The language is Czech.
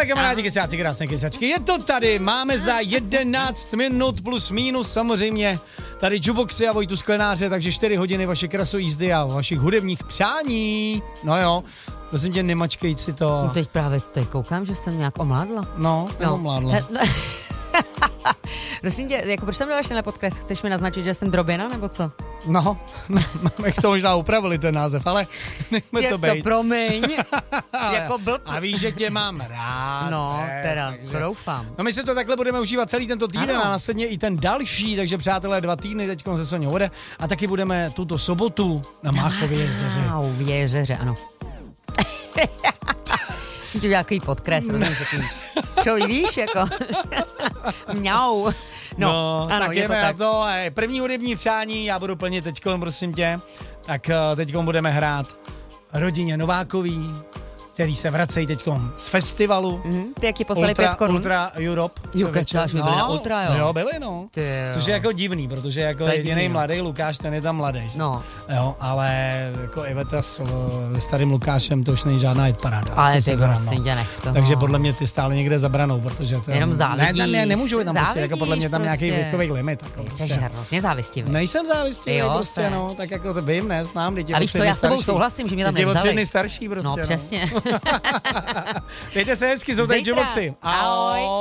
kamarádi, kysáci, krásné kysačky, je to tady, máme za 11 minut plus minus samozřejmě tady Juboxy a Vojtu Sklenáře, takže 4 hodiny vaše krasojízdy a vašich hudebních přání. No jo, prosím tě, nemačkej si to. No teď koukám, že jsem nějak omládla. No, omládla. Prosím tě, jako proč tam dáváš tenhle podkres? Chceš mi naznačit, že jsem droběna, nebo co? No, máme to možná upravili ten název, ale nechme to bejt. To promiň, jako blb. A víš, že tě mám rád. No, teda, doufám. No my si to takhle budeme užívat celý tento týden a následně i ten další, takže přátelé 2 týdny teďkom se Soňou ode a taky budeme tuto sobotu na Máchově jezeře. V jezeře, ano. Jsem ti udělal takový podkres, rozumíš, jakým. Čo, víš, jako. Mňau. No, ano, tak je to jdeme tak. na to. První hudební přání já budu plnit teďkom, prosím tě. Tak teďkom budeme hrát rodině Novákový, který se vracejí teďkom z festivalu. Ty jak ti poslali 5 korun? Ultra Europe. Jo, kecáš, my byli na Ultra, jo. Jo, byli, no. Což je jako divný, protože jako jedinej mladý Lukáš, ten je tam mladý. No. Jo, ale jako Iveta s starým Lukášem, to už není žádná hitparáda. Ale ty prosím tě, nech to. Takže podle mě ty stále někde zabranou, protože to jenom závidíš. Ne, nemůžu tam prostě, jako podle mě tam nějaký věkový limit. Jako jsi hrozně závistivý. Nejsem závistivý, prostě, no, tak jako to vím, ne, znám, a víš co, já s tebou souhlasím, že mě tam nevzali. 3 dny starší prostě. No, přesně. Mějte se hezky, jsou tady Juboxy. Ahoj.